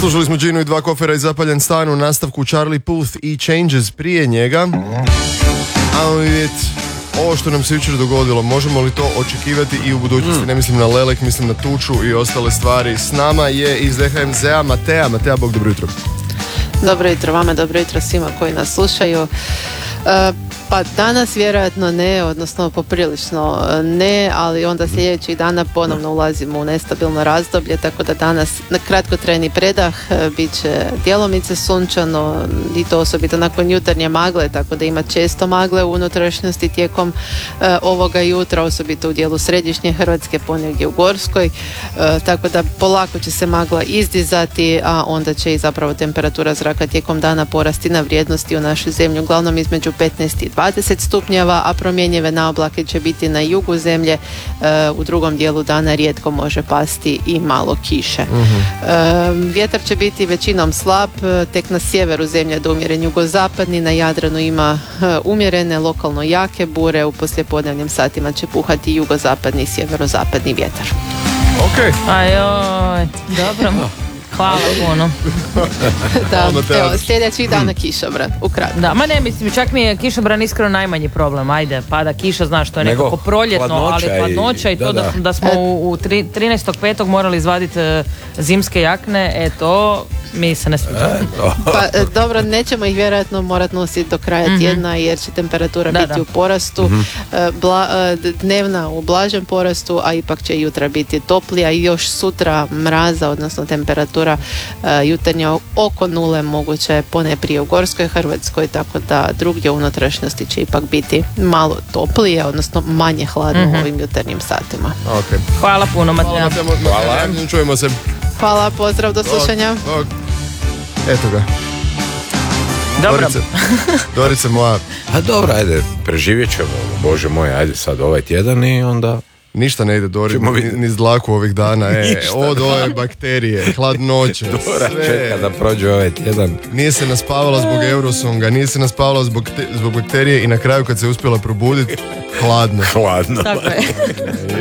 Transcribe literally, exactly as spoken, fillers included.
Slušali smo Ginu i dva kofera i zapaljen stan, u nastavku Charlie Puth i Changes prije njega. A vidjeti ovo što nam se jučer dogodilo, možemo li to očekivati i u budućnosti? Mm. Ne mislim na Lelek, mislim na tuču i ostale stvari. S nama je iz D H M Z-a Matea. Matea, bog, dobro jutro. Dobro jutro vama, dobro jutro svima koji nas slušaju. Uh, pa danas vjerojatno ne, odnosno poprilično ne, ali onda sljedećih dana ponovno ulazimo u nestabilno razdoblje, tako da danas na kratkotrajni predah bit će djelomice sunčano i to osobito nakon jutarnje magle, tako da ima često magle u unutrašnjosti tijekom uh, ovoga jutra, osobito u dijelu središnje Hrvatske, ponegdje u Gorskoj, uh, tako da polako će se magla izdizati, a onda će i zapravo temperatura zraka tijekom dana porasti na vrijednosti u našoj zemlji, uglavnom između petnaest i dvadeset stupnjeva, a promjenjive naoblake će biti na jugu zemlje, e, u drugom dijelu dana rijetko može pasti i malo kiše. Uh-huh. E, vjetar će biti većinom slab, tek na sjeveru zemlje do umjeren jugozapadni, na Jadranu ima e, umjerene, lokalno jake bure, u poslijepodnevnim satima će puhati jugozapadni i sjeverozapadni vjetar. Ok. Ajoj, dobro. Hvala puno. Da, evo, sljedećih dana kišobran, ukratko. Da, ma ne, mislim, čak mi je kišobran iskreno najmanji problem. Ajde, pada kiša, znaš, to je nekako Nego, proljetno, ali hladnoća i, i to da, da, da smo e, u, u trinaestog petog morali izvaditi uh, zimske jakne, e to mi se ne sviđa. E, pa dobro, nećemo ih vjerojatno morati nositi do kraja mm-hmm. tjedna, jer će temperatura da, biti da. u porastu, mm-hmm. Bla, dnevna u blažem porastu, a ipak će jutra biti toplija i još sutra mraza, odnosno temperatura Uh, jutarnja oko nule, moguće ponajprije u Gorskoj Hrvatskoj, tako da drugdje u unutrašnjosti će ipak biti malo toplije, odnosno manje hladno mm-hmm. u ovim jutarnjim satima. Okay. Hvala puno, Mateja. Hvala, Hvala. Čujemo se. Hvala, pozdrav, do slušanja. Bog. Eto ga. Dobro. Dorice, Dorice moja. A dobro, ajde, preživjet ćemo, Bože moj, ajde sad ovaj tjedan i onda... Ništa ne ide Dori, ni, ni z dlaku ovih dana, e, od ove bakterije, hladnoće, Dora, sve. čeka da prođe ovaj tjedan. Nije se naspavala zbog Eurosonga, nije se naspavala zbog, te, zbog bakterije i na kraju kad se uspjela probuditi, hladno. Hladno. Tako je.